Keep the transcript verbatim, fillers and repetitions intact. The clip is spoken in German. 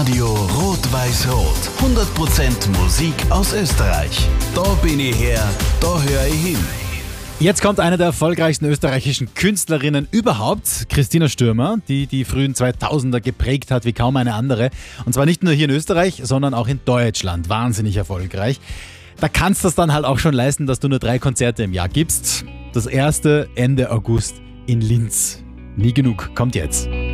Radio Rot-Weiß-Rot. hundert Prozent Musik aus Österreich. Da bin ich her, da höre ich hin. Jetzt kommt eine der erfolgreichsten österreichischen Künstlerinnen überhaupt, Christina Stürmer, die die frühen zweitausender geprägt hat wie kaum eine andere. Und zwar nicht nur hier in Österreich, sondern auch in Deutschland. Wahnsinnig erfolgreich. Da kannst du es dann halt auch schon leisten, dass du nur drei Konzerte im Jahr gibst. Das erste Ende August in Linz. Nie genug, kommt jetzt.